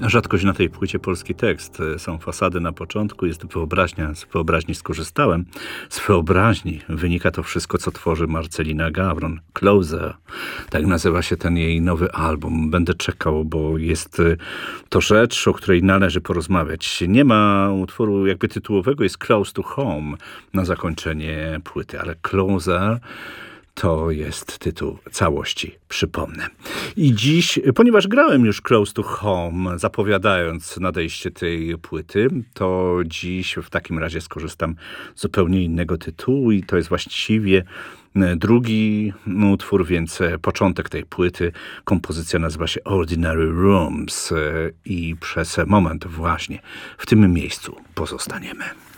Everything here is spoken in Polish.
Rzadkość na tej płycie polski tekst. Są fasady na początku, jest wyobraźnia. Z wyobraźni skorzystałem. Z wyobraźni wynika to wszystko, co tworzy Marcelina Gawron. Closer. Tak nazywa się ten jej nowy album. Będę czekał, bo jest to rzecz, o której należy porozmawiać. Nie ma utworu jakby tytułowego, jest Close to Home na zakończenie płyty, ale Closer to jest tytuł całości, przypomnę. I dziś, ponieważ grałem już Close to Home, zapowiadając nadejście tej płyty, to dziś w takim razie skorzystam z zupełnie innego tytułu i to jest właściwie drugi utwór, więc początek tej płyty. Kompozycja nazywa się Ordinary Rooms i przez moment właśnie w tym miejscu pozostaniemy.